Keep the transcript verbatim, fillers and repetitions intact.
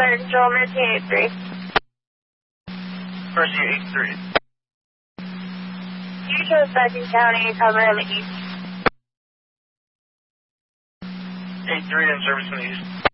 Fire Control, Mercy eight three. Mercy eight three. You chose Second County, cover in the east. eight three in service in the east.